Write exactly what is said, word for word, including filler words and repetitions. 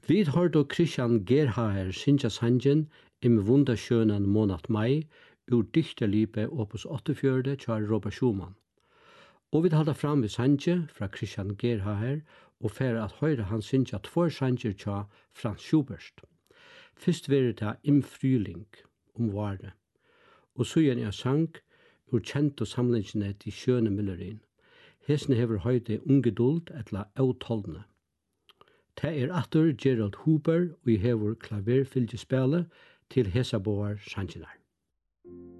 Vi har då Christian Gerhaher synja sanjen im wunderschönen Monat Mai ur dichterlibe opus åttiofjøruti tja Robert Schumann. Og vi halda fram við sanje fra Christian Gerhaher og færa at høyra han synja tvær sanjer tja Franz Schubert. Fyrst verið ta Im Frühling om vare, og suðan er sang ur kjent og samlingene til Schöne Müllerin. Hesne hever høyde ungeduld etla autoldne. Ta er atur Gerald Huber og i hever klaverfylgjespele til hesa boar sanjinar.